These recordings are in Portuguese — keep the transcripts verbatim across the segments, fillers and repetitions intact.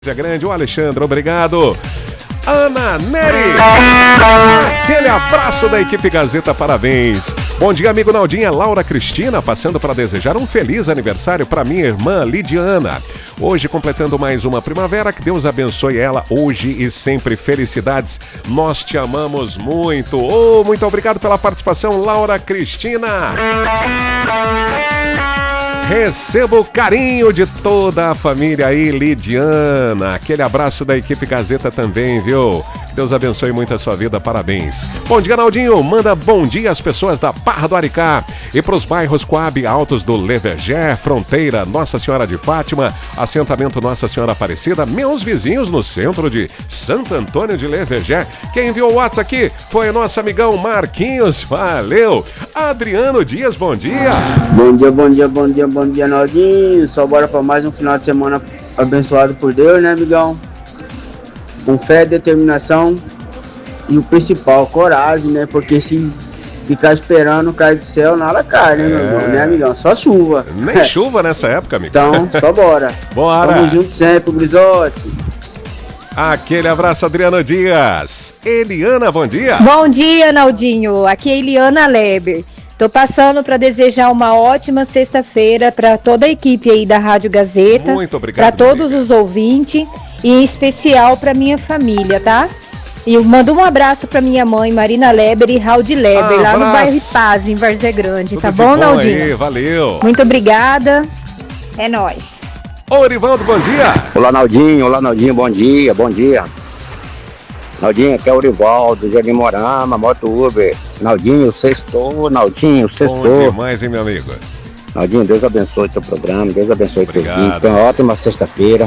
É grande, o Alexandre, obrigado. Ana Nery, aquele abraço da equipe Gazeta, parabéns. Bom dia, amigo Naldinha. Laura Cristina, passando para desejar um feliz aniversário para minha irmã Lidiana. Hoje completando mais uma primavera, que Deus abençoe ela hoje e sempre. Felicidades, nós te amamos muito. Oh, muito obrigado pela participação, Laura Cristina. Receba o carinho de toda a família aí, Lidiana. Aquele abraço da equipe Gazeta também, viu? Deus abençoe muito a sua vida, parabéns. Bom dia, Naldinho. Manda bom dia às pessoas da Barra do Aricá e para os bairros Coab, Altos do Leverger, Fronteira, Nossa Senhora de Fátima, assentamento Nossa Senhora Aparecida, meus vizinhos no centro de Santo Antônio de Leverger. Quem enviou o WhatsApp aqui foi o nosso amigão Marquinhos, valeu. Adriano Dias, bom dia. Bom dia, bom dia, bom dia, bom dia, Naldinho. Só bora para mais um final de semana abençoado por Deus, né, amigão? Com fé, determinação e o principal, coragem, né? Porque se ficar esperando cair do céu, nada cai, né, é. meu irmão? Né, amigão? Só chuva. Nem é. chuva nessa época, amigo. Então, só bora. Bora. Tamo junto sempre, Grisote. Aquele abraço, Adriano Dias. Eliana, bom dia. Bom dia, Naldinho. Aqui é Eliana Leber. Tô passando para desejar uma ótima sexta-feira para toda a equipe aí da Rádio Gazeta. Muito obrigado. Para todos os ouvintes e em especial para minha família, tá? E eu mando um abraço para minha mãe, Marina Leber e Raul de Leber, ah, lá no bairro Paz, em Várzea Grande. Tudo tá bom, bom Naldinho? Aí, valeu. Muito obrigada. É nóis. Ô, Orivaldo, bom dia. Olá, Naldinho. Olá, Naldinho. Bom dia, bom dia. Naldinho, aqui é o Orivaldo, Jardim Morama, Moto Uber. Naldinho, sextou, Naldinho, sextou. Bom demais, hein, meu amigo? Naldinho, Deus abençoe teu programa, Deus abençoe teu vídeo. Tenha uma ótima sexta-feira.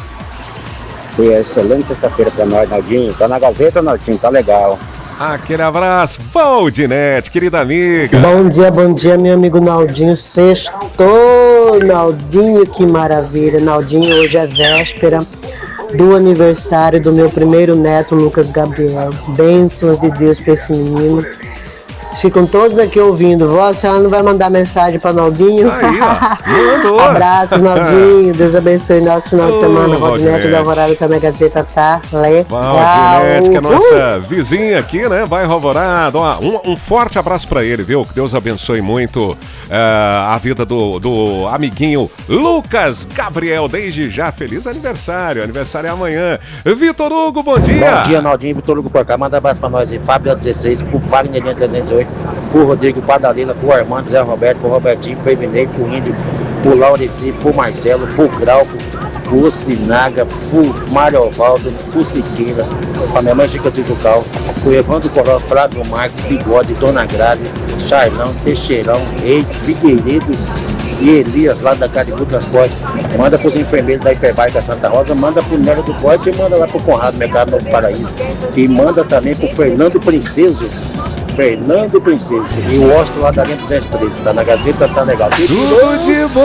Tenha excelente sexta-feira pra nós, Naldinho. Tá na Gazeta, Naldinho, tá legal. Aquele abraço, Valdinete, querida amiga. Bom dia, bom dia, meu amigo Naldinho. Sextou, Naldinho, que maravilha. Naldinho, hoje é véspera do aniversário do meu primeiro neto, Lucas Gabriel. Bênçãos de Deus para esse menino. Ficam todos aqui ouvindo. Vó, a senhora não vai mandar mensagem para Naldinho? Aí, ó. Abraço, Naldinho. Deus abençoe nosso final de semana. Valdinete da Alvorada, que a minha Gazeta tá legal. Valdinete, que é a nossa uh! vizinha aqui, né? Vai, Alvorada. Um, um forte abraço para ele, viu? Que Deus abençoe muito uh, a vida do, do amiguinho Lucas Gabriel. Desde já, feliz aniversário. Aniversário é amanhã. Vitor Hugo, bom dia. Bom dia, Naldinho. Vitor Hugo por cá. Manda abraço para nós aí. Fábio dezesseis, pro Fagner trezentos e oito. Pro Rodrigo Padalina, pro Armando, Zé Roberto, pro Robertinho, pro Evinei, pro Índio, pro Laureci, pro Marcelo, pro Grauco, pro Sinaga, pro Mário Ovaldo, pro Siqueira, pra minha mãe Chica Tijucal, pro Evandro Coró, Flávio Marques, Bigode, Dona Grazi, Charlão, Teixeirão, Reis, Figueiredo e Elias, lá da Caribu Transporte. Manda pros enfermeiros da Hiperbaica Santa Rosa, manda pro Nero do Corte e manda lá pro Conrado Mercado Novo Paraíso. E manda também pro Fernando Princeso, Fernando Princeso. E o Osto lá da linha duzentos e treze. Tá na Gazeta, tá legal. Tudo de bom.